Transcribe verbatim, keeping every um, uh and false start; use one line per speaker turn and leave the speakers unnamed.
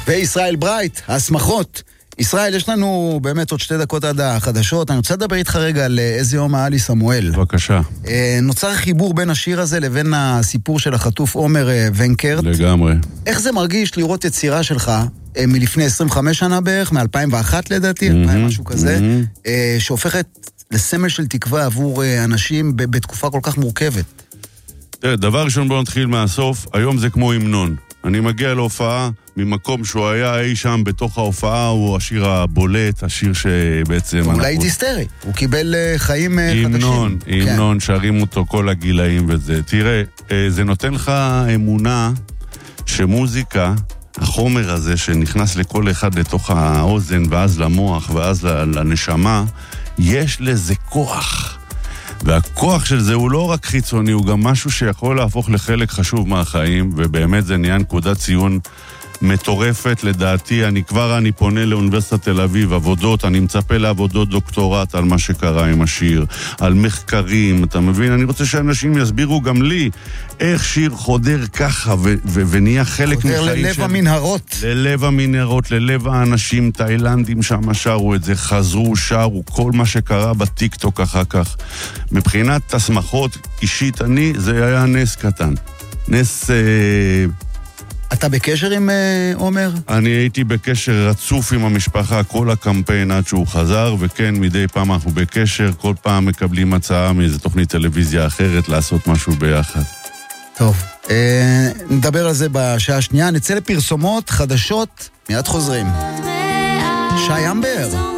וישראל ברייט, ההסמכות. ישראל, יש לנו באמת עוד שתי דקות עד החדשות. אני רוצה לדבר איתך רגע על איזה יום היה לי סמואל.
בבקשה.
נוצר חיבור בין השיר הזה לבין הסיפור של החטוף עומר ונקרט.
לגמרי.
איך זה מרגיש לראות יצירה שלך מלפני עשרים וחמש שנה בערך, מ-אלפיים ואחת לדעתי, משהו כזה, שהופכת לסמל של תקווה עבור אנשים בתקופה כל כך מורכבת?
תראה, דבר ראשון בוא נתחיל מהסוף, היום זה כמו המנון. אני מגיע להופעה ממקום שהוא היה אי שם בתוך ההופעה, הוא השיר הבולט, השיר שבעצם...
אולי אנחנו... היסטרי, הוא קיבל חיים חדשים.
המנון, המנון, כן. שרים אותו כל הגילאים וזה. תראה, זה נותן לך אמונה שמוזיקה, החומר הזה שנכנס לכל אחד לתוך האוזן ואז למוח ואז לנשמה, יש לזה כוח. והכוח של זה הוא לא רק חיצוני, הוא גם משהו שיכול להפוך לחלק חשוב מהחיים, ובאמת זה נהיה נקודת ציון מטורפת לדעתי. אני כבר אני פונה לאוניברסיטת תל אביב, עבודות, אני מצפה לעבודות דוקטורט על מה שקרה עם השיר, על מחקרים, אתה מבין? אני רוצה שאנשים יסבירו גם לי איך שיר חודר ככה ו- ו- ונהיה חלק מחיים של...
חודר ללב המנהרות.
ללב המנהרות, ללב האנשים, תאילנדים שם שרו את זה, חזרו, שרו, כל מה שקרה בטיקטוק אחר כך. מבחינת הסמכות אישית אני, זה היה נס קטן. נס... אה...
אתה בקשר עם עומר?
אני הייתי בקשר רצוף עם המשפחה, כל הקמפיין עד שהוא חזר, וכן, מדי פעם אנחנו בקשר, כל פעם מקבלים הצעה מאיזו תוכנית טלוויזיה אחרת לעשות משהו ביחד.
טוב, אה, נדבר על זה בשעה השנייה, נצא לפרסומות חדשות, מיד חוזרים. שי אמבר.